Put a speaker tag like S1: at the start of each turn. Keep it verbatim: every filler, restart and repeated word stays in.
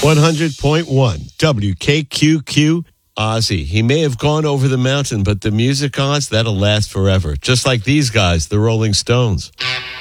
S1: one hundred point one W K Q Q Ozzy. He may have gone over the mountain, but the music, Oz, that'll last forever. Just like these guys, the Rolling Stones.